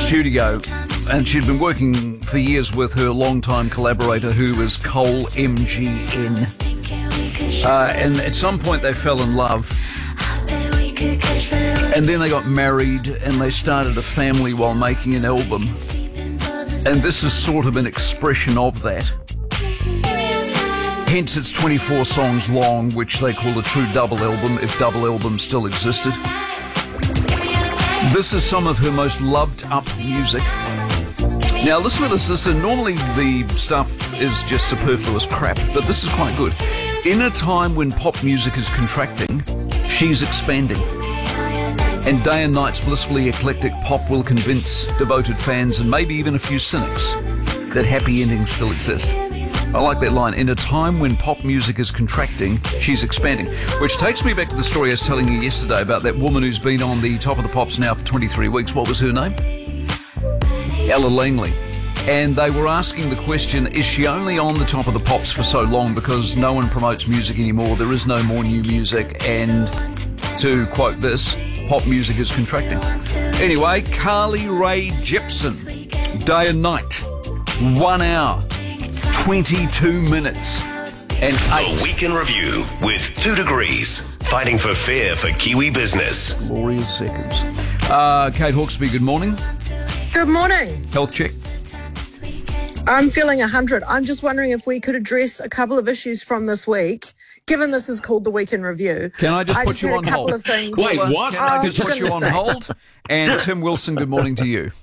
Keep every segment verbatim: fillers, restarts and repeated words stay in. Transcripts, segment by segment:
studio, and she'd been working for years with her longtime collaborator, who was Cole M G N. Uh, and at some point they fell in love, and then they got married, and they started a family while making an album. And this is sort of an expression of that. Hence it's twenty-four songs long, which they call a true double album, if double albums still existed. This is some of her most loved up music. Now listen to this. This is, normally the stuff is just superfluous crap, but this is quite good. In a time when pop music is contracting, she's expanding. And day and night's blissfully eclectic pop will convince devoted fans and maybe even a few cynics that happy endings still exist. I like that line. In a time when pop music is contracting, she's expanding. Which takes me back to the story I was telling you yesterday about that woman who's been on the Top of the Pops now for twenty-three weeks. What was her name? Ella Langley. And they were asking the question, is she only on the Top of the Pops for so long because no one promotes music anymore, there is no more new music, and to quote this, pop music is contracting. Anyway, Carly Rae Jepsen, Day and Night, one hour, twenty-two minutes, and eight. The Week in Review with Two Degrees, fighting for fair for Kiwi business. Glorious seconds. Uh, Kate Hawkesby, good morning. Good morning. Health check. I'm feeling one hundred. I'm just wondering if we could address a couple of issues from this week, given this is called the Week in Review. Can I just I put just you had on a couple hold? of things. Wait, what? Can I Oh, just put you on goodness hold? And Tim Wilson, good morning to you.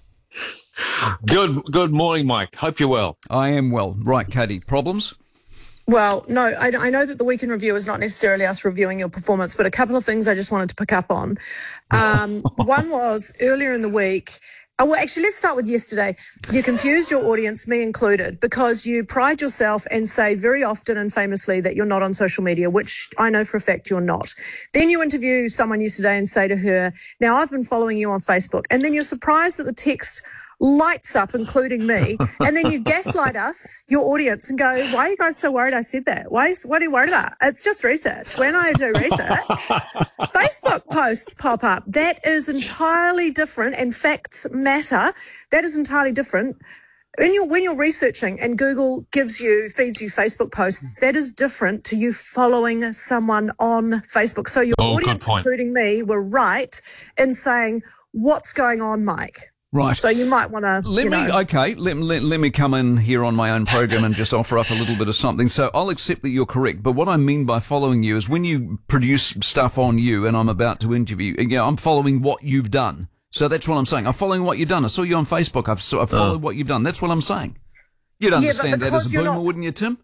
Good good morning, Mike. Hope you're well. I am well. Right, Katie, problems? Well, no, I, I know that the Week in Review is not necessarily us reviewing your performance, but a couple of things I just wanted to pick up on. Um, one was earlier in the week. Oh, well, actually, let's start with yesterday. You confused your audience, me included, because you pride yourself and say very often and famously that you're not on social media, which I know for a fact you're not. Then you interview someone yesterday and say to her, now, I've been following you on Facebook. And then you're surprised that the text lights up, including me. And then you gaslight us, your audience, and go, why are you guys so worried I said that? Why, what are you worried about? It's just research. When I do research, Facebook posts pop up. That is entirely different, and facts matter. That is entirely different. When you're, when you're researching and Google gives you, feeds you Facebook posts, that is different to you following someone on Facebook. So your Oh, good audience, point. including me, were right in saying, what's going on, Mike? Right. So you might want to, Let you me, know. okay, let, let, let me come in here on my own program and just offer up a little bit of something. So I'll accept that you're correct, but what I mean by following you is when you produce stuff on you and I'm about to interview, you know, I'm following what you've done. So that's what I'm saying. I'm following what you've done. I saw you on Facebook. I've, so, I've followed Oh. what you've done. That's what I'm saying. You'd but understand that because as a you're boomer, not- wouldn't you, Tim?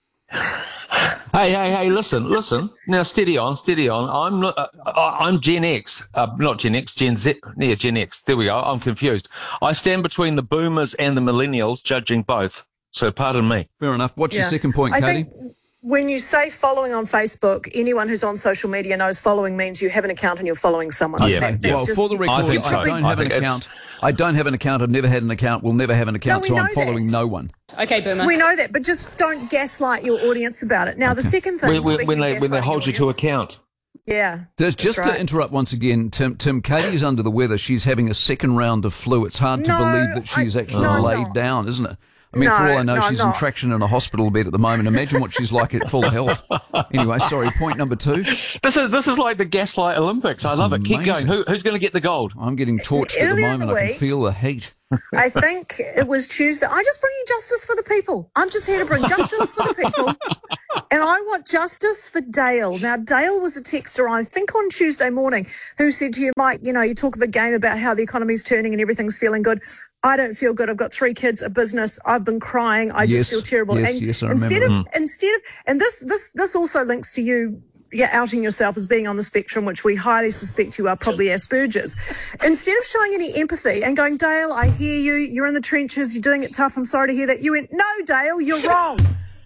Hey, hey, hey! Listen, listen. Now, steady on, steady on. I'm not. Uh, I- I'm Gen X, uh, not Gen X, Gen Z. Yeah, Gen X. There we go. I'm confused. I stand between the boomers and the millennials, judging both. So, pardon me. Fair enough. What's your Yeah. second point, I Katie? think when you say following on Facebook, anyone who's on social media knows following means you have an account and you're following someone. Yeah. That- that's Well, just- for the record, I I, think so. don't I have an think it's- account. I don't have an account. I've never had an account. Will never have an account, we so I'm know following that. no one. Okay, Boomer. we know that, but just don't gaslight your audience about it. Now, the second thing, When, when, speaking when of they when they gaslighting hold your you to audience- account. yeah, Just, just that's to right. interrupt once again, Tim, Tim, Katie's under the weather. She's having a second round of flu. It's hard to No, believe that she's I- actually no, I'm laid not. down, isn't it? I mean, No, for all I know, no, I'm she's in not. traction in a hospital bed at the moment. Imagine what she's like at full health. Anyway, sorry, point number two. This is this is like the Gaslight Olympics. I love it. Keep amazing. going. Who, who's going to get the gold? I'm getting torched at the Earlier in moment. the I can week- feel the heat. I think it was Tuesday. I just bring you justice for the people. I'm just here to bring justice for the people. And I want justice for Dale. Now, Dale was a texter, I think, on Tuesday morning, who said to you, Mike, you know, you talk a big game about how the economy's turning and everything's feeling good. I don't feel good. I've got three kids, a business. I've been crying. I Yes, just feel terrible. yes, and yes, I instead remember. of, instead of, and this, this, this also links to you yeah, outing yourself as being on the spectrum, which we highly suspect you are, probably Asperger's. Instead of showing any empathy and going, Dale, I hear you, you're in the trenches, you're doing it tough, I'm sorry to hear that, you went, no, Dale, you're wrong.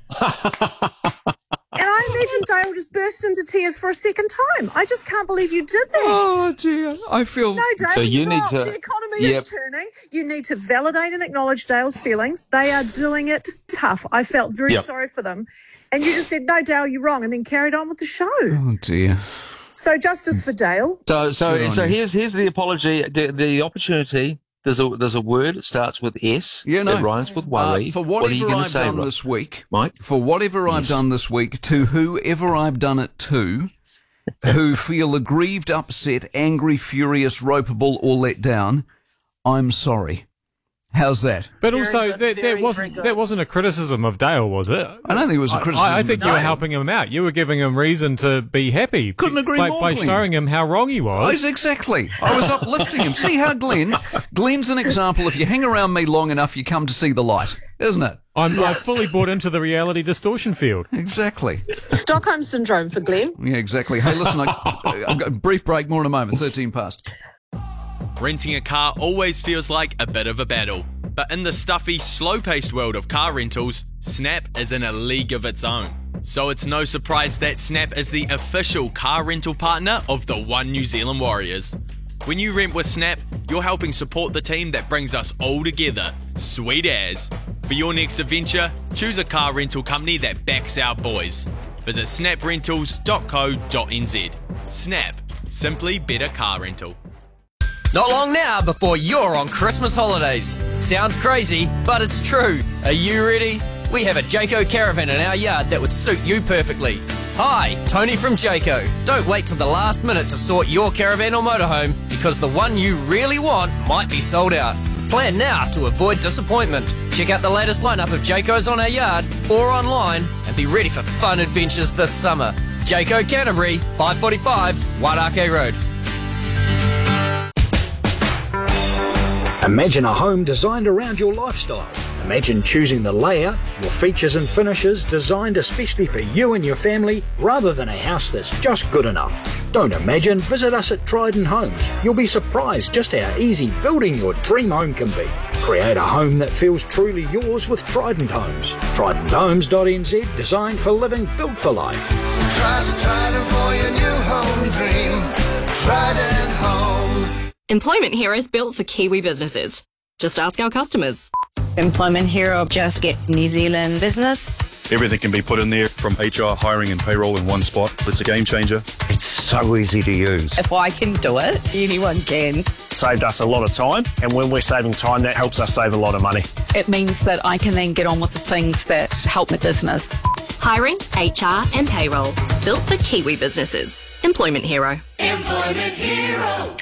And I imagine Dale just burst into tears for a second time. I just can't believe you did that. Oh, dear. I feel... No, Dale, So you you're need wrong. to- The economy Yep. is turning. You need to validate and acknowledge Dale's feelings. They are doing it tough. I felt very Yep. sorry for them. And you just said, no, Dale, you're wrong, and then carried on with the show. Oh, dear. So justice for Dale. So, so, Good on so you. here's here's the apology, the, the opportunity There's a there's a word that starts with S. Yeah, no. That rhymes with worry. Uh, for what are you whatever going to I've say, done Rob? this week, Mike? for whatever I've Yes. done this week, to whoever I've done it to, who feel aggrieved, upset, angry, furious, ropeable, or let down, I'm sorry. How's that? But Very also, good, that, very, that very wasn't good. that wasn't a criticism of Dale, was it? I don't think it was a criticism. I, I think of you were Dale. helping him out. You were giving him reason to be happy. Couldn't agree by, more, by Glenn. showing him how wrong he was. Yes, exactly. I was uplifting him. See how Glenn, Glenn's an example. If you hang around me long enough, you come to see the light, isn't it? I'm, I fully bought into the reality distortion field. Exactly. Stockholm syndrome for Glenn. Yeah, exactly. Hey, listen, I, I've got a brief break, more in a moment. thirteen past. Renting a car always feels like a bit of a battle. But in the stuffy, slow-paced world of car rentals, Snap is in a league of its own. So it's no surprise that Snap is the official car rental partner of the One New Zealand Warriors. When you rent with Snap, you're helping support the team that brings us all together. Sweet as. For your next adventure, choose a car rental company that backs our boys. Visit snap rentals dot co dot n z. Snap. Simply better car rental. Not long now before you're on Christmas holidays. Sounds crazy, but it's true. Are you ready? We have a Jayco caravan in our yard that would suit you perfectly. Hi, Tony from Jayco. Don't wait till the last minute to sort your caravan or motorhome because the one you really want might be sold out. Plan now to avoid disappointment. Check out the latest lineup of Jaycos on our yard or online and be ready for fun adventures this summer. Jayco Canterbury, five forty-five Wairake Road. Imagine a home designed around your lifestyle. Imagine choosing the layout, your features and finishes designed especially for you and your family rather than a house that's just good enough. Don't imagine, visit us at Trident Homes. You'll be surprised just how easy building your dream home can be. Create a home that feels truly yours with Trident Homes. trident homes dot n z, designed for living, built for life. Trust Trident for your new home dream. Trident Homes. Employment Heroes built for Kiwi businesses. Just ask our customers. Employment Hero just gets New Zealand business. Everything can be put in there from H R, hiring and payroll in one spot. It's a game changer. It's so easy to use. If I can do it, anyone can. Saved us a lot of time, and when we're saving time, that helps us save a lot of money. It means that I can then get on with the things that help my business. Hiring, H R and payroll. Built for Kiwi businesses. Employment Hero. Employment Hero.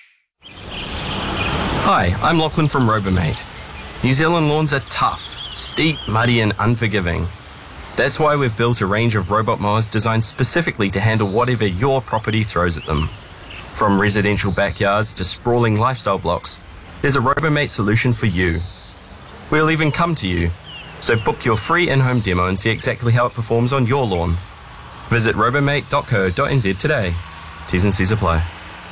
Hi, I'm Lachlan from Robomate. New Zealand lawns are tough, steep, muddy and unforgiving. That's why we've built a range of robot mowers designed specifically to handle whatever your property throws at them. From residential backyards to sprawling lifestyle blocks, there's a Robomate solution for you. We'll even come to you, so book your free in-home demo and see exactly how it performs on your lawn. Visit robomate dot co dot n z today. T's and C's apply.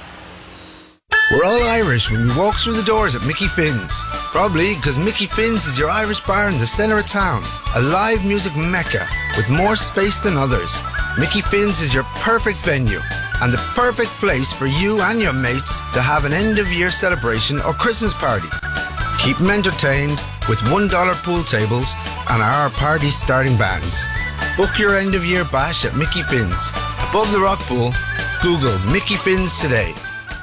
We're all Irish when we walk through the doors at Mickey Finn's. Probably because Mickey Finn's is your Irish bar in the centre of town. A live music mecca with more space than others. Mickey Finn's is your perfect venue and the perfect place for you and your mates to have an end-of-year celebration or Christmas party. Keep them entertained with one dollar pool tables and our party starting bands. Book your end-of-year bash at Mickey Finn's. Above the rock pool, Google Mickey Finn's today.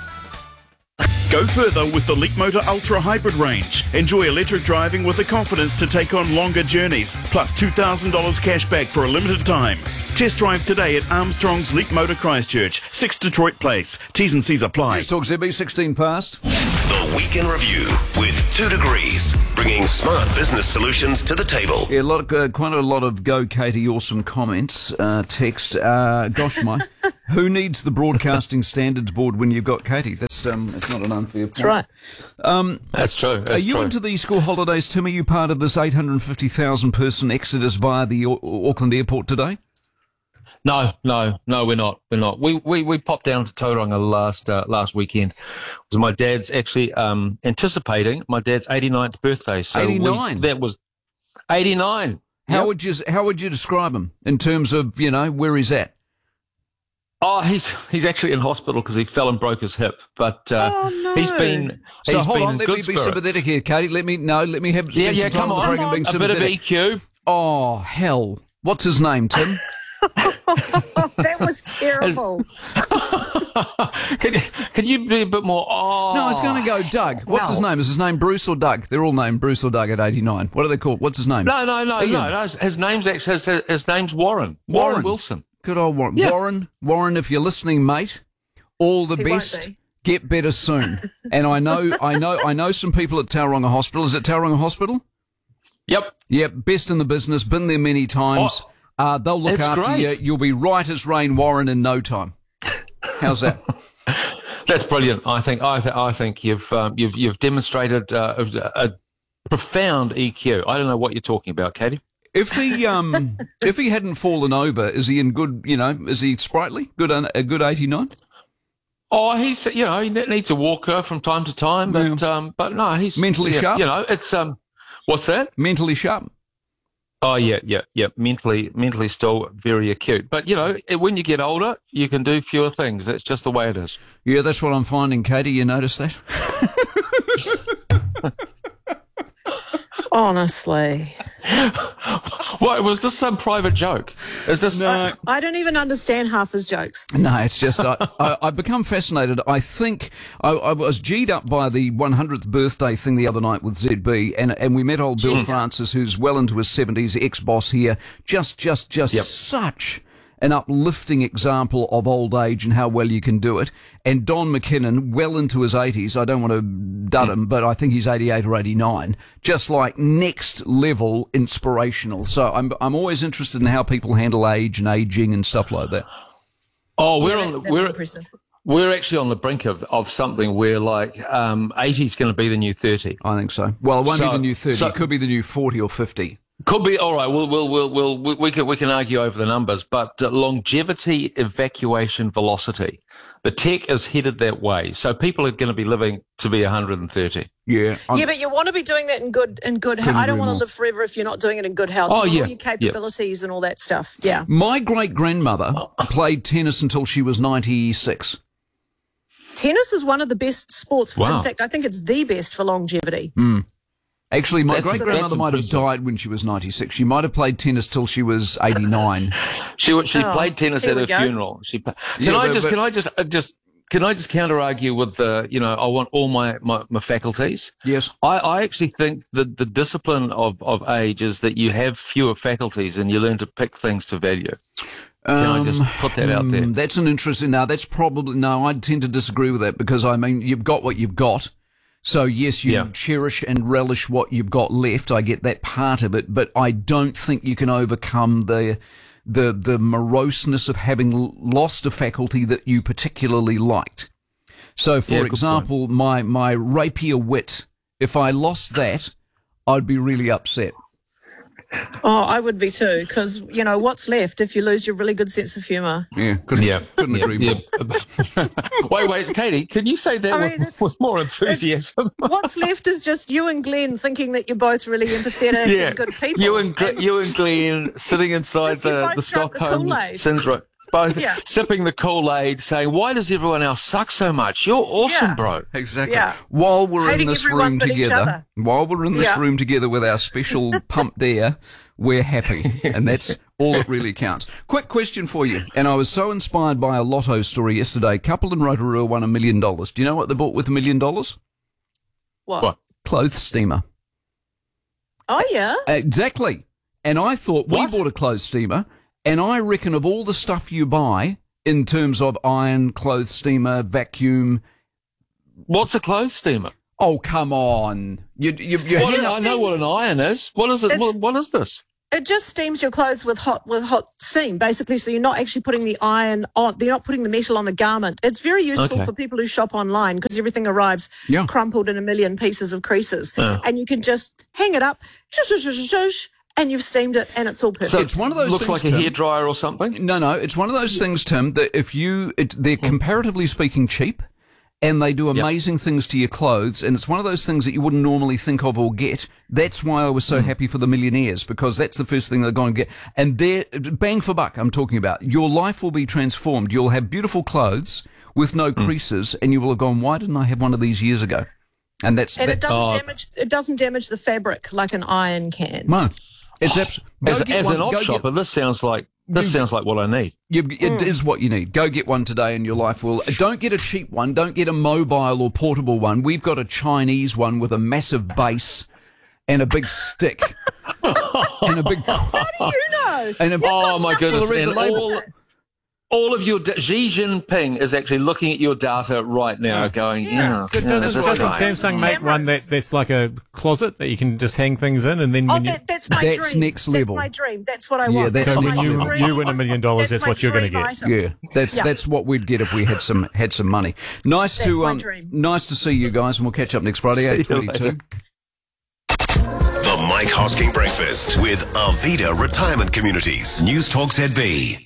Go further with the Leapmotor Ultra Hybrid range. Enjoy electric driving with the confidence to take on longer journeys, plus two thousand dollars cash back for a limited time. Test drive today at Armstrong's Leapmotor Christchurch, six Detroit Place. T's and C's apply. Let's talk Z B, sixteen past. The Week in Review with Two Degrees, bringing smart business solutions to the table. Yeah, a lot of, uh, quite a lot of Go Katie awesome comments, uh, text. Uh, gosh, my, who needs the Broadcasting Standards Board when you've got Katie? That's um, that's not an unfair point. That's right. Um, That's true. That's are you true. into the school holidays, Tim? Are you part of this eight hundred fifty thousand person exodus via the Au- Auckland airport today? No, no, no, we're not. We're not. We we, we popped down to Tauranga last uh, last weekend. It was my dad's actually um, anticipating my dad's eighty-ninth birthday. So eighty-nine. We, that was eighty-nine. How Yep. would you how would you describe him in terms of, you know, where he's at? Oh, he's he's actually in hospital because he fell and broke his hip. But uh, Oh, no. he's been he's So hold been on, in let good me be spirits. sympathetic here, Katie. Let me no, let me have Yeah, spend yeah, some time come on the on. program being A bit of sympathetic. E Q. Oh hell! What's his name, Tim? That was terrible. can, you, can you be a bit more? Oh. No, I was going to go Doug. What's Wow. his name? Is his name Bruce or Doug? They're all named Bruce or Doug at eighty-nine. What are they called? What's his name? No, no, no, Ian. no, no. His name's actually his, his name's Warren. Warren. Warren Wilson. Good old Warren. Yeah. Warren, Warren, if you're listening, mate, all the He won't best. be. Get better soon. And I know, I know, I know some people at Tauranga Hospital. Is it Tauranga Hospital? Yep. Yep. Best in the business. Been there many times. Oh, uh, they'll look that's after great. you. You'll be right as rain, Warren, in no time. How's that? That's brilliant. I think I, th- I think you've um, you've you've demonstrated uh, a, a profound E Q. I don't know what you're talking about, Katie. If he um if he hadn't fallen over, is he in good? You know, is he sprightly? Good, a good eighty-nine. Oh, he's you know he needs a walker from time to time, but Yeah. um, but no, he's Mentally yeah, sharp? You know, it's um, what's that? Mentally sharp. Oh yeah, yeah, yeah. Mentally, mentally still very acute. But you know, when you get older, you can do fewer things. That's just the way it is. Yeah, that's what I'm finding, Katie. You notice that? Honestly. What was this? Some private joke? Is this? No. I don't even understand half his jokes. No, it's just I, I, I've become fascinated. I think I, I was G'd up by the one hundredth birthday thing the other night with Z B, and and we met old Bill Francis, who's well into his seventies, ex-boss here. Just, just, just Yep. such an uplifting example of old age and how well you can do it. And Don McKinnon, well into his eighties. I don't want to dud him, but I think he's eighty-eight or eighty-nine. Just like next level inspirational. So I'm I'm always interested in how people handle age and aging and stuff like that. Oh, we're Yeah, on. that- the that's we're impressive. we're actually on the brink of, of something where like um, eighty is going to be the new thirty. I think so. Well, it won't So- be the new thirty. so- It could be the new forty or fifty. Could be all right. We'll we'll we'll, we'll we, we can we can argue over the numbers, but uh, longevity, evacuation velocity, the tech is headed that way. So people are going to be living to be one hundred thirty. Yeah. I'm- Yeah, but you want to be doing that in good in good health. Couldn't I don't agree want to more. live forever if you're not doing it in good health. Oh, You want yeah, all your capabilities and all that stuff. Yeah. My great-grandmother played tennis until she was ninety-six. Tennis is one of the best sports. For, Wow. In fact, I think it's the best for longevity. Mm. Actually, my That's- great-grandmother that's might have impressive. died when she was ninety-six. She might have played tennis till she was eighty-nine. She she Oh, played tennis here at we her go. funeral. She pa- can Yeah, I but- just but- can I just uh, just can I just counter argue with the you know I want all my, my, my faculties. Yes. I, I actually think that the discipline of, of age is that you have fewer faculties and you learn to pick things to value. Can I just put that out there? Um, That's an interesting. Now, that's probably no. I tend to disagree with that because I mean you've got what you've got. So yes, you Yeah. cherish and relish what you've got left. I get that part of it, but I don't think you can overcome the the the moroseness of having l- lost a faculty that you particularly liked. So, for Yeah, good example, my my rapier wit. If I lost that, I'd be really upset. Oh, I would be too, because you know what's left if you lose your really good sense of humour. Yeah, couldn't, Yeah, couldn't yeah, agree more. yeah. wait, wait, Katie, can you say that I with, mean, it's- with more enthusiasm? What's left is just you and Glenn thinking that you're both really empathetic Yeah, and good people. you and Gl- you and Glenn sitting inside Just you the, both the drank the Stockholm Kool-Aid. syndrome, both Yeah. sipping the Kool-Aid, saying, "Why does everyone else suck so much? You're awesome, Yeah. bro." Exactly. Yeah. While we're Hating in this everyone room but each together, other. while we're in this Yeah. room together with our special pumped air, we're happy, and that's all that really counts. Quick question for you, and I was so inspired by a lotto story yesterday. A couple in Rotorua won a million dollars. Do you know what they bought with a million dollars? What? What? Clothes steamer. Oh yeah. Exactly. And I thought What? we bought a clothes steamer, and I reckon of all the stuff you buy in terms of iron, clothes steamer, vacuum. What's a clothes steamer? Oh, come on. You, you, you What hang is- up- I know what an iron is. What is it? It's- What, what is this? It just steams your clothes with hot with hot steam, basically. So you're not actually putting the iron on. You're not putting the metal on the garment. It's very useful Okay. for people who shop online because everything arrives Yeah. crumpled in a million pieces of creases, Yeah. and you can just hang it up, shush, shush, shush, shush, and you've steamed it, and it's all perfect. So it's one of those Looks things, like a Tim. hairdryer or something. No, no, it's one of those things, Tim, that if you, it, they're comparatively speaking cheap, and they do amazing things to your clothes, and it's one of those things that you wouldn't normally think of or get. That's why I was so happy for the millionaires, because that's the first thing they're going to get. And they're, bang for buck, I'm talking about. Your life will be transformed. You'll have beautiful clothes with no creases, and you will have gone, why didn't I have one of these years ago? And that's, and that, it doesn't Oh. damage. It doesn't damage the fabric like an iron can. no, it's absolutely, As, as an op shopper, this sounds like This sounds like what I need. You, it is what you need. Go get one today and your life will... Don't get a cheap one. Don't get a mobile or portable one. We've got a Chinese one with a massive base and a big stick. and a big... How do you know? And a, oh, my goodness. Read the And label. all, all of your... Da- Xi Jinping is actually looking at your data right now going, yeah. But yeah, doesn't, that's doesn't right. Samsung make one that, that's like a closet that you can just hang things in, and then Oh, when you... that, that's my That's dream. next level. That's my dream. That's what I Yeah, want. that's so my when you, dream. you win a million dollars, that's, my what you're going to dream get. item. Yeah, that's Yeah. that's what we'd get if we had some had some money. Nice That's to my um, dream. nice to see you guys, and we'll catch up next Friday, See you eight twenty-two. later. The Mike Hosking Breakfast with Arvida Retirement Communities. News Talk Z B.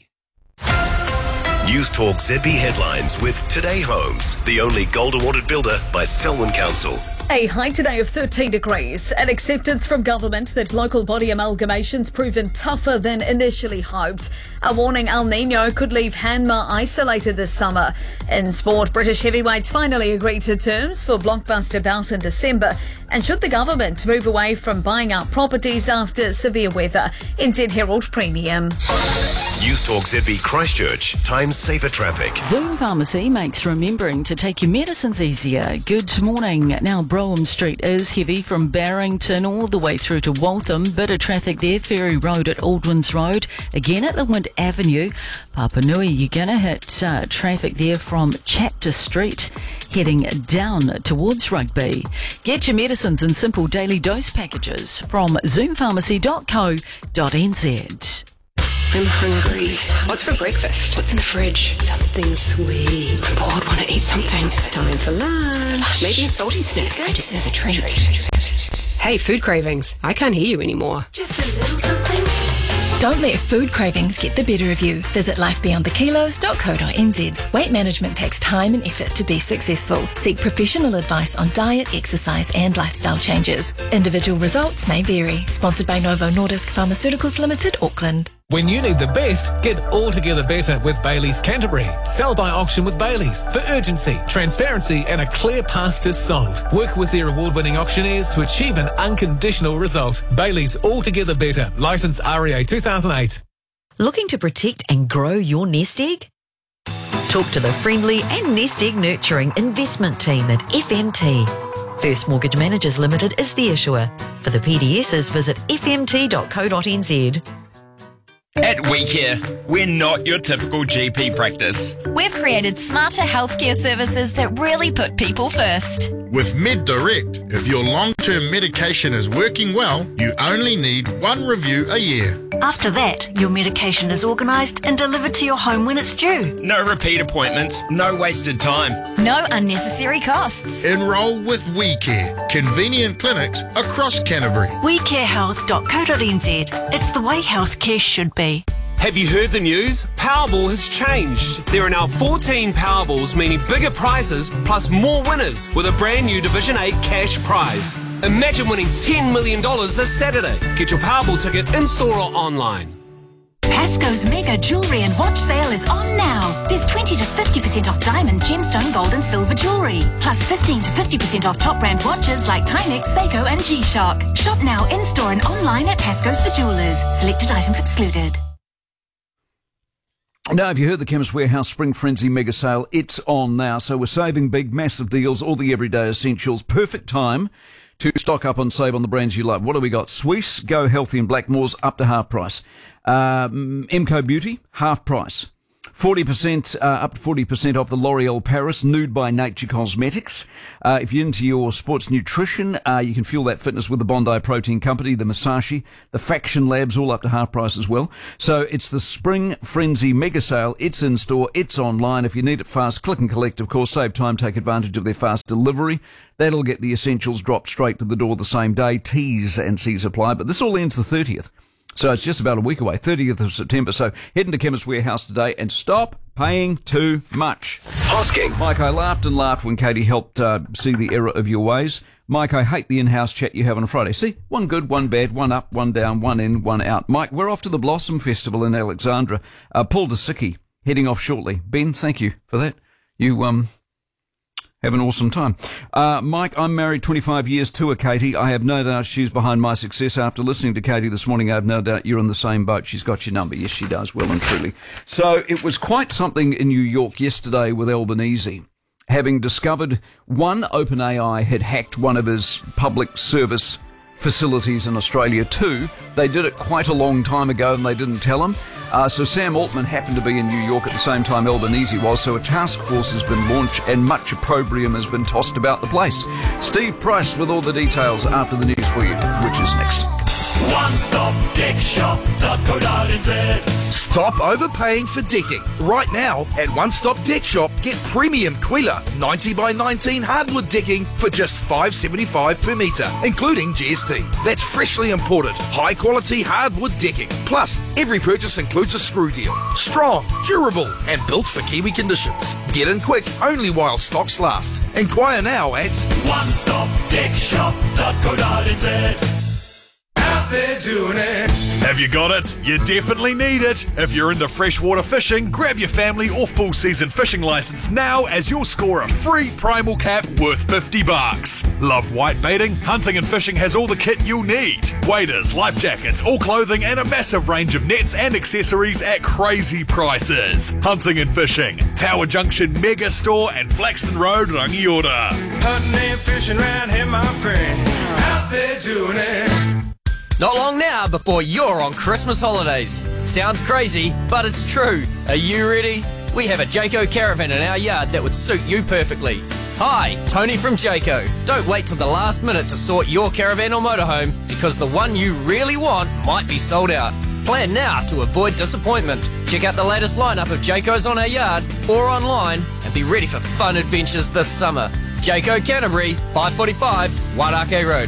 News Talk Z B headlines with Today Homes, the only gold awarded builder by Selwyn Council. A high today of thirteen degrees. An acceptance from government that local body amalgamations proven tougher than initially hoped. A warning El Nino could leave Hanma isolated this summer. In sport, British heavyweights finally agreed to terms for blockbuster bout in December. And should the government move away from buying out properties after severe weather? N Z Herald Premium. News Talk Z B Christchurch, times safer traffic. Zoom Pharmacy makes remembering to take your medicines easier. Good morning. Now, Brougham Street is heavy from Barrington all the way through to Waltham. Bit of traffic there. Ferry Road at Aldwins Road. Again at Lewin Avenue. Papanui, you're going to hit uh, traffic there from Chapter Street, heading down towards Rugby. Get your medicines in simple daily dose packages from zoom pharmacy dot co dot n z. I'm hungry. What's for breakfast? What's in the fridge? Something sweet. I'm bored, want to eat something. It's time for lunch. Maybe a salty snack. I deserve a treat. Hey, food cravings. I can't hear you anymore. Just a little something. Don't let food cravings get the better of you. Visit life beyond the kilos dot co dot n z. Weight management takes time and effort to be successful. Seek professional advice on diet, exercise and lifestyle changes. Individual results may vary. Sponsored by Novo Nordisk Pharmaceuticals Limited, Auckland. When you need the best, get altogether better with Bailey's Canterbury. Sell by auction with Bailey's for urgency, transparency and a clear path to sold. Work with their award-winning auctioneers to achieve an unconditional result. Bailey's Altogether Better. Licence R E A two thousand eight. Looking to protect and grow your nest egg? Talk to the friendly and nest egg nurturing investment team at F M T. First Mortgage Managers Limited is the issuer. For the P D Ss, visit f m t dot co dot n z. At WeCare, we're not your typical G P practice. We've created smarter healthcare services that really put people first. With MedDirect, if your long-term medication is working well, you only need one review a year. After that, your medication is organised and delivered to your home when it's due. No repeat appointments, no wasted time. No unnecessary costs. Enrol with WeCare, convenient clinics across Canterbury. we care health dot co dot n z. It's the way healthcare should be. Have you heard the news? Powerball has changed. There are now fourteen Powerballs, meaning bigger prizes plus more winners with a brand new Division eight cash prize. Imagine winning ten million dollars this Saturday. Get your Powerball ticket in-store or online. Pasco's mega jewellery and watch sale is on now. There's twenty to fifty percent off diamond, gemstone, gold and silver jewellery. Plus fifteen to fifty percent off top brand watches like Timex, Seiko and G-Shock. Shop now in-store and online at Pasco's The Jewellers. Selected items excluded. Now, have you heard the Chemist Warehouse Spring Frenzy Mega Sale? It's on now. So we're saving big, massive deals, all the everyday essentials. Perfect time to stock up and save on the brands you love. What do we got? Suisse, Go Healthy and Blackmores, up to half price. Um, Emco Beauty, half price. forty percent, uh, up to forty percent off the L'Oreal Paris Nude by Nature Cosmetics. Uh, if you're into your sports nutrition, uh, you can fuel that fitness with the Bondi Protein Company, the Masashi, the Faction Labs, all up to half price as well. So it's the Spring Frenzy Mega Sale. It's in store. It's online. If you need it fast, click and collect, of course. Save time. Take advantage of their fast delivery. That'll get the essentials dropped straight to the door the same day. T's and C's apply. But this all ends the thirtieth. So it's just about a week away, thirtieth of September. So head into Chemist Warehouse today and stop paying too much. Hosking. Mike, I laughed and laughed when Katie helped uh, see the error of your ways. Mike, I hate the in-house chat you have on a Friday. See, one good, one bad, one up, one down, one in, one out. Mike, we're off to the Blossom Festival in Alexandra. Uh, Paul Desicky heading off shortly. Ben, thank you for that. You, um... Have an awesome time. Uh, Mike, I'm married twenty-five years to a Katie. I have no doubt she's behind my success. After listening to Katie this morning, I have no doubt you're in the same boat. She's got your number. Yes, she does, well and truly. So it was quite something in New York yesterday with Albanese, having discovered, one, OpenAI had hacked one of his public service facilities in Australia. Two, they did it quite a long time ago and they didn't tell him. Uh, so Sam Altman happened to be in New York at the same time Albanese was, so a task force has been launched and much opprobrium has been tossed about the place. Steve Price with all the details after the news for you, which is next. one stop deck shop dot co dot n z. Stop overpaying for decking. Right now, at One Stop Deck Shop, get premium Quila ninety by nineteen hardwood decking for just five dollars seventy-five per metre, including G S T. That's freshly imported, high-quality hardwood decking. Plus, every purchase includes a screw deal. Strong, durable, and built for Kiwi conditions. Get in quick, only while stocks last. Inquire now at one stop deck shop dot co dot n z. They're doing it. Have you got it? You definitely need it. If you're into freshwater fishing, grab your family or full season fishing license now as you'll score a free primal cap worth fifty bucks. Love white baiting? Hunting and Fishing has all the kit you'll need. Waders, life jackets, all clothing and a massive range of nets and accessories at crazy prices. Hunting and Fishing, Tower Junction Mega Store and Flaxton Road, Rangiora. Hunting and fishing round here, my friend. Out there doing it. Not long now before you're on Christmas holidays. Sounds crazy, but it's true. Are you ready? We have a Jayco caravan in our yard that would suit you perfectly. Hi, Tony from Jayco. Don't wait till the last minute to sort your caravan or motorhome because the one you really want might be sold out. Plan now to avoid disappointment. Check out the latest lineup of Jaycos on our yard or online and be ready for fun adventures this summer. Jayco Canterbury, five forty-five Wairakei Road.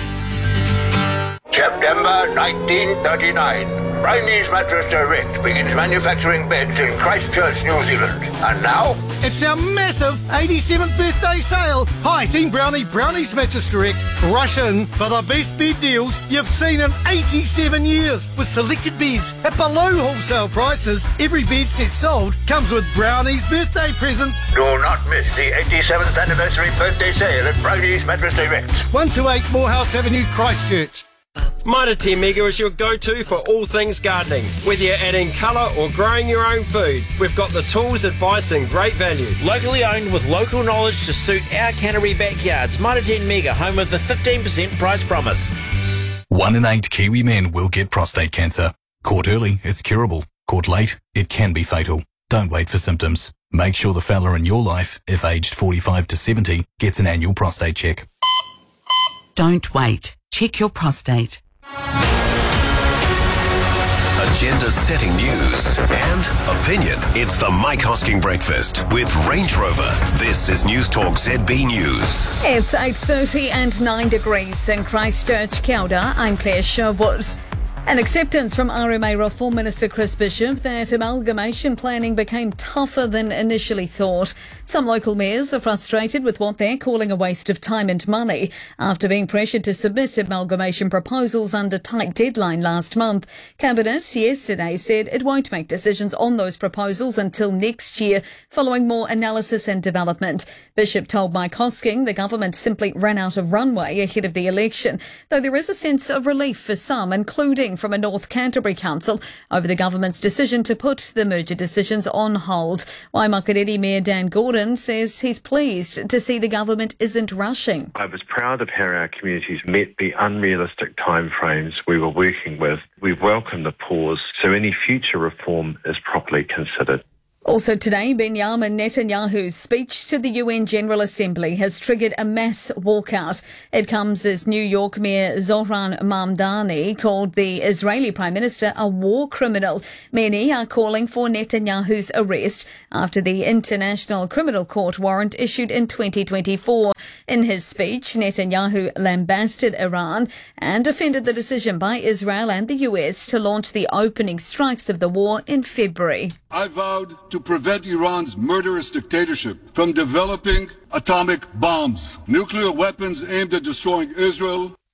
September nineteen thirty-nine. Brownie's Mattress Direct begins manufacturing beds in Christchurch, New Zealand. And now? It's our massive eighty-seventh birthday sale. Hi, Team Brownie, Brownie's Mattress Direct. Rush in for the best bed deals you've seen in eighty-seven years. With selected beds at below wholesale prices, every bed set sold comes with Brownie's birthday presents. Do not miss the eighty-seventh anniversary birthday sale at Brownie's Mattress Direct. one twenty-eight Morehouse Avenue, Christchurch. Mitre ten Mega is your go-to for all things gardening. Whether you're adding colour or growing your own food, we've got the tools, advice and great value. Locally owned with local knowledge to suit our Canterbury backyards. Mitre ten Mega, home of the fifteen percent price promise. One in eight Kiwi men will get prostate cancer. Caught early, it's curable. Caught late, it can be fatal. Don't wait for symptoms. Make sure the fella in your life, if aged forty-five to seventy, gets an annual prostate check. Don't wait. Check your prostate. Agenda-setting news and opinion. It's the Mike Hosking Breakfast with Range Rover. This is News Talk Z B News. It's eight thirty and nine degrees in Christchurch. Kia ora, I'm Claire Sherwood. An acceptance from R M A Reform Minister Chris Bishop that amalgamation planning became tougher than initially thought. Some local mayors are frustrated with what they're calling a waste of time and money after being pressured to submit amalgamation proposals under tight deadline last month. Cabinet yesterday said it won't make decisions on those proposals until next year, following more analysis and development. Bishop told Mike Hosking the government simply ran out of runway ahead of the election, though there is a sense of relief for some, including from a North Canterbury council, over the government's decision to put the merger decisions on hold. Waimakariri Mayor Dan Gordon says he's pleased to see the government isn't rushing. I was proud of how our communities met the unrealistic timeframes we were working with. We've welcomed the pause so any future reform is properly considered. Also today, Benjamin Netanyahu's speech to the U N General Assembly has triggered a mass walkout. It comes as New York Mayor Zohran Mamdani called the Israeli Prime Minister a war criminal. Many are calling for Netanyahu's arrest after the International Criminal Court warrant issued in twenty twenty-four. In his speech, Netanyahu lambasted Iran and defended the decision by Israel and the U S to launch the opening strikes of the war in February. I vowed to prevent Iran's murderous dictatorship from developing atomic bombs, nuclear weapons aimed at destroying Israel,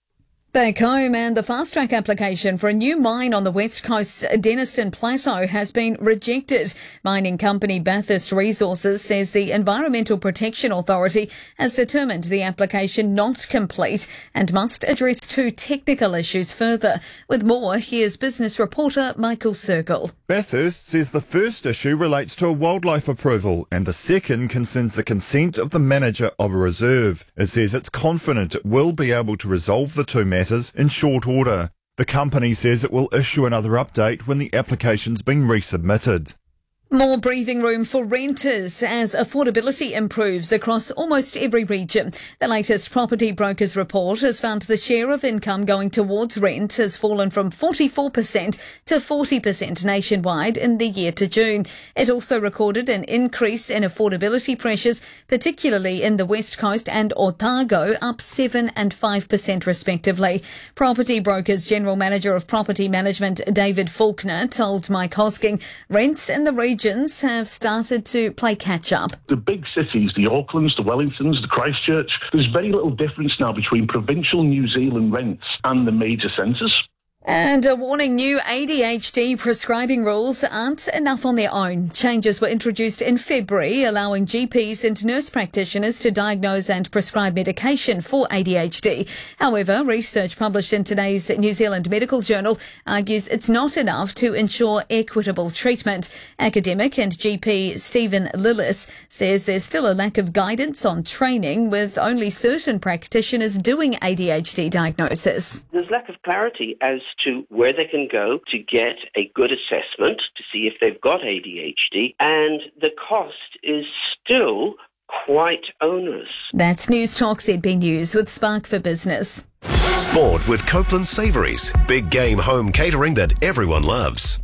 Back home, and the fast-track application for a new mine on the west coast's Denniston Plateau has been rejected. Mining company Bathurst Resources says the Environmental Protection Authority has determined the application not complete and must address two technical issues further. With more, here's business reporter Michael Circle. Bathurst says the first issue relates to a wildlife approval and the second concerns the consent of the manager of a reserve. It says it's confident it will be able to resolve the two matters in short order. The company says it will issue another update when the application's been resubmitted. More breathing room for renters as affordability improves across almost every region. The latest Property Brokers report has found the share of income going towards rent has fallen from forty-four percent to forty percent nationwide in the year to June. It also recorded an increase in affordability pressures, particularly in the West Coast and Otago, up seven and five percent respectively. Property Brokers General Manager of Property Management David Faulkner told Mike Hosking rents in the region have started to play catch-up. The big cities, the Aucklands, the Wellingtons, the Christchurch, there's very little difference now between provincial New Zealand rents and the major centres. And a warning, new A D H D prescribing rules aren't enough on their own. Changes were introduced in February, allowing G Ps and nurse practitioners to diagnose and prescribe medication for A D H D. However, research published in today's New Zealand Medical Journal argues it's not enough to ensure equitable treatment. Academic and G P Stephen Lillis says there's still a lack of guidance on training, with only certain practitioners doing A D H D diagnosis. There's lack of clarity as to where they can go to get a good assessment to see if they've got A D H D, and the cost is still quite onerous. That's News Talk Z B News with Spark for Business. Sport with Copeland Savouries. Big game home catering that everyone loves.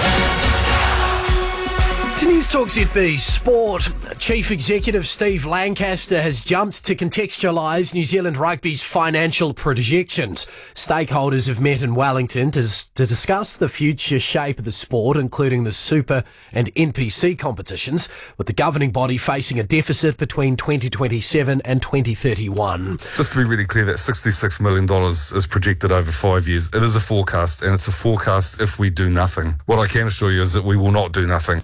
To News Talk Z B Sport, Chief Executive Steve Lancaster has jumped to contextualise New Zealand Rugby's financial projections. Stakeholders have met in Wellington to, to discuss the future shape of the sport, including the Super and N P C competitions, with the governing body facing a deficit between twenty twenty-seven and twenty thirty-one. Just to be really clear, that sixty-six million dollars is projected over five years. It is a forecast, and it's a forecast if we do nothing. What I can assure you is that we will not do nothing.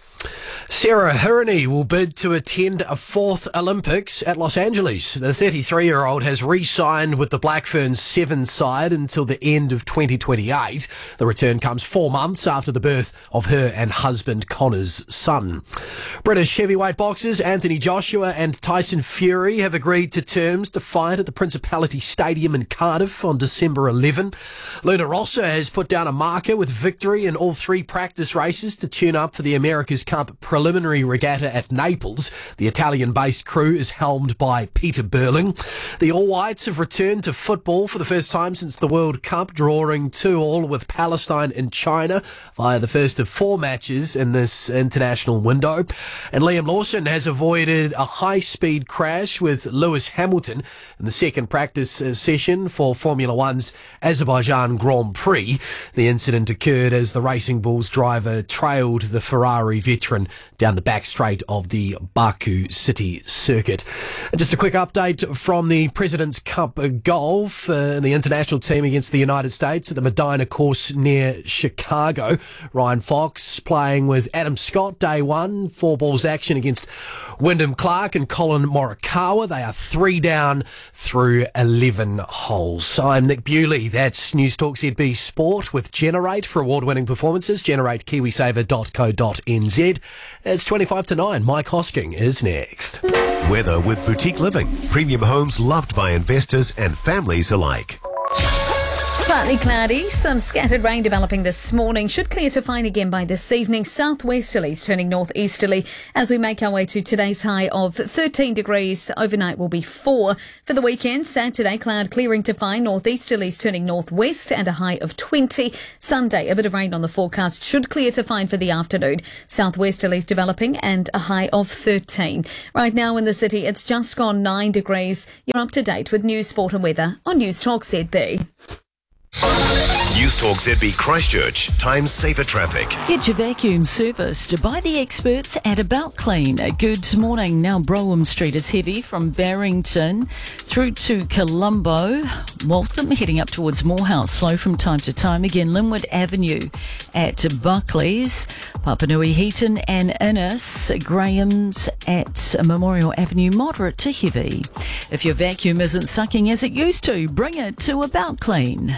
Sarah Hirini will bid to attend a fourth Olympics at Los Angeles. The thirty-three-year-old has re-signed with the Black Ferns Sevens side until the end of twenty twenty-eight. The return comes four months after the birth of her and husband Connor's son. British heavyweight boxers Anthony Joshua and Tyson Fury have agreed to terms to fight at the Principality Stadium in Cardiff on December eleventh. Luna Rossa has put down a marker with victory in all three practice races to tune up for the America's Cup preliminary regatta at Naples. The Italian-based crew is helmed by Peter Burling. The All Whites have returned to football for the first time since the World Cup, drawing two all with Palestine and China via the first of four matches in this international window. And Liam Lawson has avoided a high-speed crash with Lewis Hamilton in the second practice session for Formula One's Azerbaijan Grand Prix. The incident occurred as the Racing Bulls driver trailed the Ferrari veteran down the back straight of the Baku City Circuit. And just a quick update from the President's Cup Golf uh, the international team against the United States at the Medina course near Chicago. Ryan Fox playing with Adam Scott day one, four balls action against Wyndham Clark and Colin Morikawa. They are three down through eleven holes. I'm Nick Bewley. That's News Talk Z B Sport with Generate for award-winning performances. Generate Kiwisaver dot co dot n z. It's twenty-five to nine. Mike Hosking is next. Weather with Boutique Living. Premium homes loved by investors and families alike. Partly cloudy, some scattered rain developing this morning. Should clear to fine again by this evening. Southwesterlies turning northeasterly as we make our way to today's high of thirteen degrees. Overnight will be four. For the weekend, Saturday, cloud clearing to fine. Northeasterlies turning northwest and a high of twenty. Sunday, a bit of rain on the forecast. Should clear to fine for the afternoon. Southwesterlies developing and a high of thirteen. Right now in the city, it's just gone nine degrees. You're up to date with news, sport and weather on News Talk Z B. News News Talk Z B Christchurch. Time saver traffic. Get your vacuum serviced by the experts at About Clean. Good morning. Now Brougham Street is heavy from Barrington through to Colombo. Waltham heading up towards Morehouse. Slow from time to time. Again, Linwood Avenue at Buckley's. Papanui Heaton and Innes. Graham's at Memorial Avenue. Moderate to heavy. If your vacuum isn't sucking as it used to, bring it to About Clean.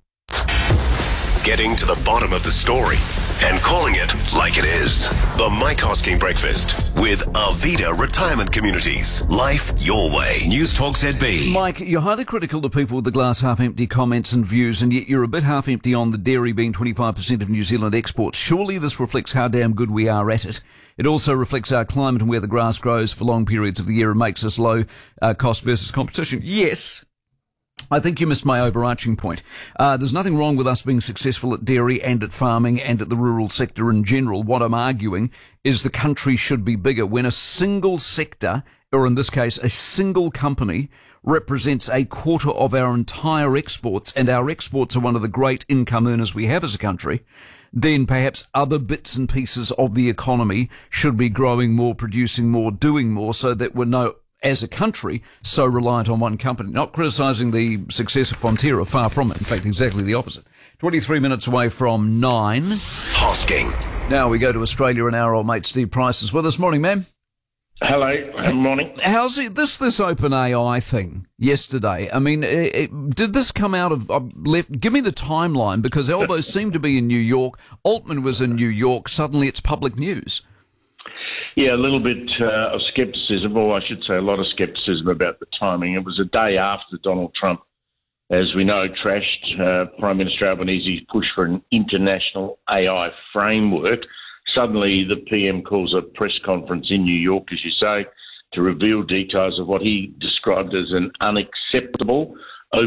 Getting to the bottom of the story and calling it like it is. The Mike Hosking Breakfast with Arvida Retirement Communities. Life your way. News Talk Z B. Mike, you're highly critical of people with the glass half empty comments and views, and yet you're a bit half empty on the dairy being twenty-five percent of New Zealand exports. Surely this reflects how damn good we are at it. It also reflects our climate and where the grass grows for long periods of the year and makes us low uh, cost versus competition. Yes. I think you missed my overarching point. Uh, there's nothing wrong with us being successful at dairy and at farming and at the rural sector in general. What I'm arguing is the country should be bigger. When a single sector, or in this case, a single company, represents a quarter of our entire exports, and our exports are one of the great income earners we have as a country, then perhaps other bits and pieces of the economy should be growing more, producing more, doing more, so that we're no as a country, so reliant on one company. Not criticising the success of Fonterra, far from it. In fact, exactly the opposite. twenty-three minutes away from nine. Hosking. Now we go to Australia, and our old mate Steve Price is with us. Morning, man. Hello. Good morning. How's it, this this OpenAI thing yesterday? I mean, it, it, did this come out of uh, left? Give me the timeline, because Elbows seemed to be in New York. Altman was in New York. Suddenly, it's public news. Yeah, a little bit uh, of scepticism, or I should say a lot of scepticism about the timing. It was a day after Donald Trump, as we know, trashed uh, Prime Minister Albanese's push for an international A I framework. Suddenly, the P M calls a press conference in New York, as you say, to reveal details of what he described as an unacceptable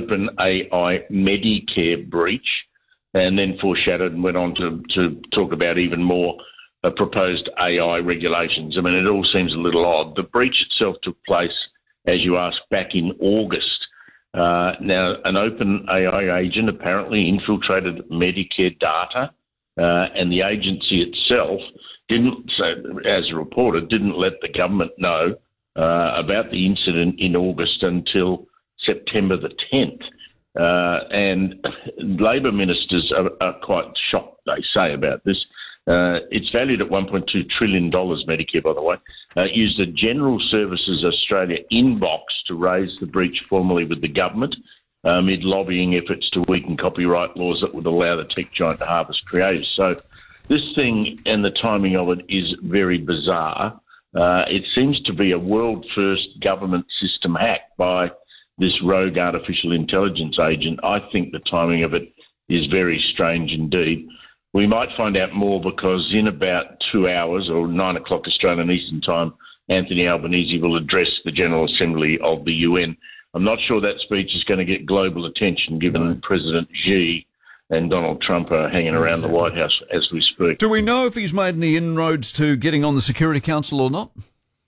OpenAI Medicare breach, and then foreshadowed and went on to, to talk about even more Uh, proposed A I regulations. I mean, it all seems a little odd. The breach itself took place, as you asked, back in August. Uh, now, an open A I agent apparently infiltrated Medicare data, uh, and the agency itself didn't, so, as reported, didn't let the government know uh, about the incident in August until September the tenth. Uh, and Labor ministers are, are quite shocked, they say, about this. Uh, it's valued at one point two trillion dollars, Medicare, by the way. Uh, used a General Services Australia inbox to raise the breach formally with the government uh, amid lobbying efforts to weaken copyright laws that would allow the tech giant to harvest creators. So this thing and the timing of it is very bizarre. Uh, it seems to be a world-first government system hack by this rogue artificial intelligence agent. I think the timing of it is very strange indeed. We might find out more because in about two hours, or nine o'clock Australian Eastern Time, Anthony Albanese will address the General Assembly of the U N. I'm not sure that speech is going to get global attention, given no. President Xi and Donald Trump are hanging no, around exactly. the White House as we speak. Do we know if he's made any inroads to getting on the Security Council or not?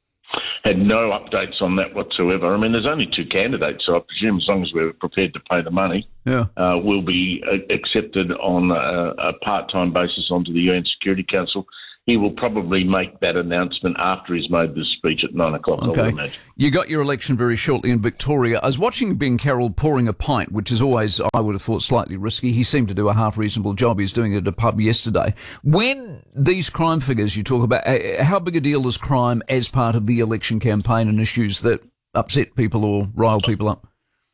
Had no updates on that whatsoever. I mean, there's only two candidates, so I presume as long as we're prepared to pay the money, yeah. uh, we'll be uh, accepted on a, a part-time basis onto the U N Security Council. He will probably make that announcement after he's made this speech at nine o'clock, okay. I would imagine. You got your election very shortly in Victoria. I was watching Ben Carroll pouring a pint, which is always, I would have thought, slightly risky. He seemed to do a half-reasonable job. He's doing it at a pub yesterday. When these crime figures you talk about, how big a deal is crime as part of the election campaign and issues that upset people or rile people up?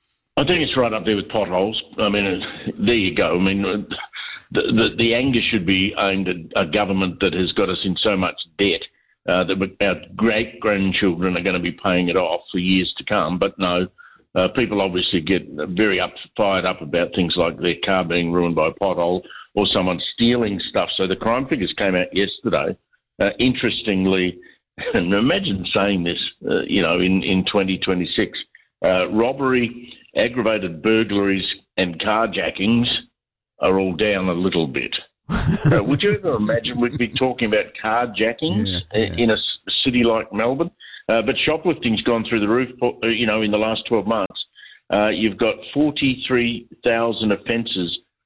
I think it's right up there with potholes. I mean, there you go. I mean... The, the, the anger should be aimed at a government that has got us in so much debt uh, that our great-grandchildren are going to be paying it off for years to come. But no, uh, people obviously get very up, fired up about things like their car being ruined by a pothole or someone stealing stuff. So the crime figures came out yesterday. Uh, interestingly, and imagine saying this, uh, you know, in, in twenty twenty-six, uh, robbery, aggravated burglaries and carjackings are all down a little bit. uh, would you ever imagine we'd be talking about carjackings yeah, yeah. in a city like Melbourne? Uh, but shoplifting's gone through the roof, you know, in the last twelve months. Uh, you've got forty-three thousand offences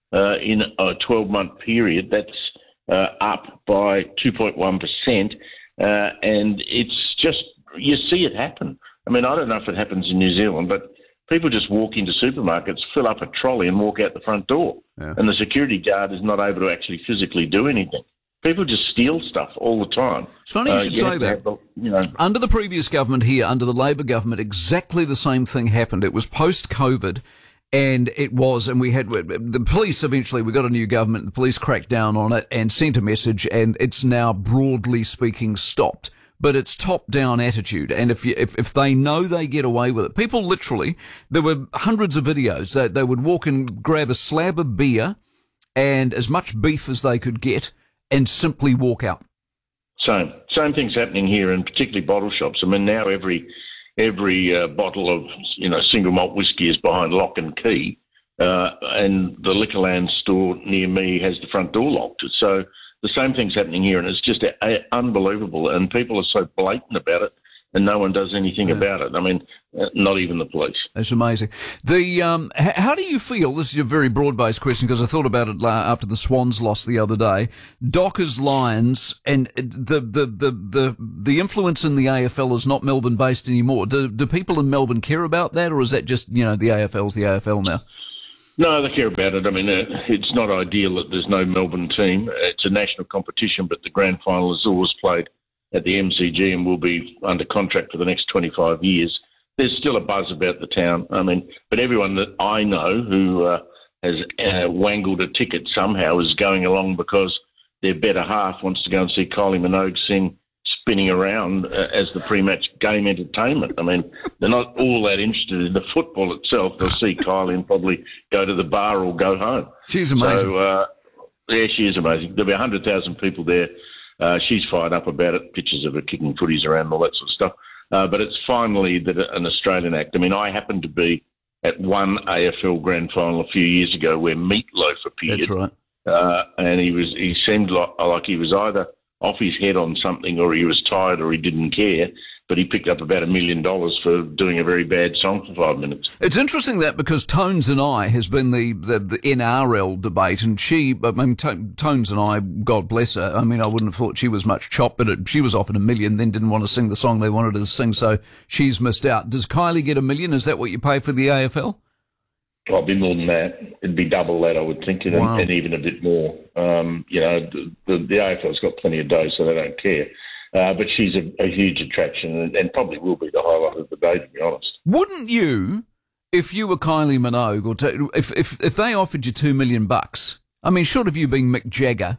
uh, in a twelve-month period. That's uh, up by two point one percent, uh, and it's just, you see it happen. I mean, I don't know if it happens in New Zealand, but people just walk into supermarkets, fill up a trolley and walk out the front door, yeah. and the security guard is not able to actually physically do anything. People just steal stuff all the time. It's funny you Uh, should you say have to that. have the- you know, Under the previous government here, under the Labor government, exactly the same thing happened. It was post-COVID, and it was, and we had the police. Eventually, we got a new government. The police cracked down on it and sent a message, and it's now broadly speaking stopped. But it's top-down attitude, and if you, if if they know they get away with it, people literally, there were hundreds of videos. They they would walk and grab a slab of beer and as much beef as they could get, and simply walk out. Same. Same thing's happening here, and particularly bottle shops. I mean, now every every uh, bottle of, you know, single malt whiskey is behind lock and key, uh, and the Liquorland store near me has the front door locked. So the same thing's happening here, and it's just a, a, unbelievable, and people are so blatant about it, and no one does anything Yeah. about it. I mean, uh, not even the police. That's amazing. The um, h- how do you feel? This is a very broad-based question because I thought about it la- after the Swans lost the other day. Dockers Lions and the the the the, the influence in the A F L is not Melbourne-based anymore. Do do people in Melbourne care about that, or is that just, you know, the A F L's the A F L now? No, they care about it. I mean, uh, it's not ideal that there's no Melbourne team. It's a national competition, but the grand final is always played at the M C G and will be under contract for the next twenty-five years. There's still a buzz about the town. I mean, but everyone that I know who uh, has uh, wangled a ticket somehow is going along because their better half wants to go and see Kylie Minogue sing Spinning Around uh, as the pre-match game entertainment. I mean, they're not all that interested in the football itself. They'll see Kylie and probably go to the bar or go home. She's amazing. So, uh, yeah, she is amazing. There'll be one hundred thousand people there. Uh, she's fired up about it, pictures of her kicking footies around and all that sort of stuff. Uh, but it's finally that an Australian act. I mean, I happened to be at one A F L grand final a few years ago where Meatloaf appeared. That's right. Uh, and he was he seemed like, like he was either off his head on something or he was tired or he didn't care. But he picked up about a million dollars for doing a very bad song for five minutes. It's interesting that because Tones and I has been the, the, the N R L debate, and she, I mean, to, Tones and I, God bless her, I mean, I wouldn't have thought she was much chop, but it, she was offered a million, then didn't want to sing the song they wanted her to sing, so she's missed out. Does Kylie get a million? Is that what you pay for the A F L? Well, it'd be more than that. It'd be double that, I would think, and, Wow. and even a bit more. Um, you know, the, the, the A F L's got plenty of dough, so they don't care. Uh, but she's a, a huge attraction and, and probably will be the highlight of the day, to be honest. Wouldn't you, if you were Kylie Minogue, or to, if, if if they offered you two million bucks, I mean, short of you being Mick Jagger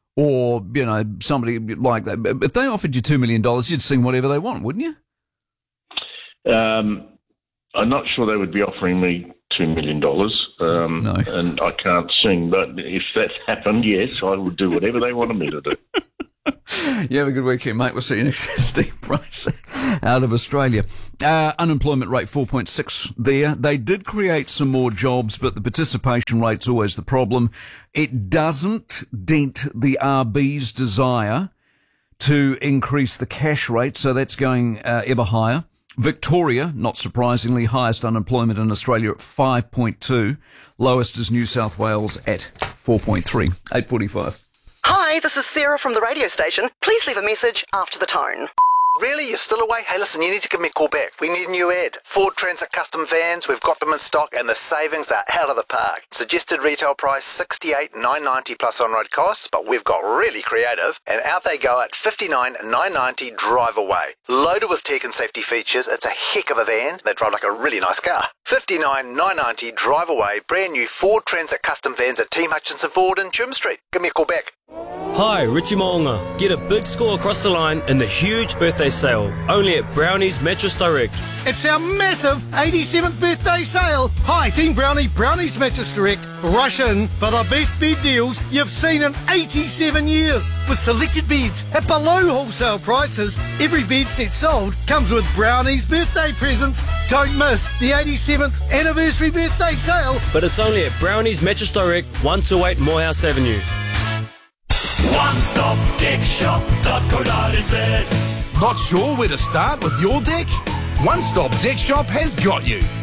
or, you know, somebody like that, if they offered you two million dollars, you'd sing whatever they want, wouldn't you? Um, I'm not sure they would be offering me two million dollars, um, No. and I can't sing, but if that happened, yes, I would do whatever they wanted me to do. You have a good weekend, mate. We'll see you next year. Steve Price out of Australia. Uh, unemployment rate four point six there. They did create some more jobs, but the participation rate's always the problem. It doesn't dent the R B's desire to increase the cash rate, so that's going uh, ever higher. Victoria, not surprisingly, highest unemployment in Australia at five point two. Lowest is New South Wales at four point three. eight forty-five. Hi, this is Sarah from the radio station. Please leave a message after the tone. Really? You're still away? Hey, listen, you need to give me a call back. We need a new ad. Ford Transit custom vans, we've got them in stock, and the savings are out of the park. Suggested retail price sixty-eight thousand nine hundred ninety plus on-road costs, but we've got really creative, and out they go at fifty-nine thousand nine hundred ninety drive away. Loaded with tech and safety features, it's a heck of a van. They drive like a really nice car. fifty-nine thousand nine hundred ninety drive away, brand new Ford Transit custom vans at Team Hutchinson Ford in Trim Street. Give me a call back. Hi, Richie Mo'unga. Get a big score across the line in the huge birthday sale, only at Brownie's Mattress Direct. It's our massive eighty-seventh birthday sale. Hi, Team Brownie, Brownie's Mattress Direct. Rush in for the best bed deals you've seen in eighty-seven years. With selected beds at below wholesale prices, every bed set sold comes with Brownie's birthday presents. Don't miss the eighty-seventh anniversary birthday sale. But it's only at Brownie's Mattress Direct, one two eight Morehouse Avenue. one stop deck shop dot co dot n z. Not sure where to start with your deck? One Stop Deck Shop has got you.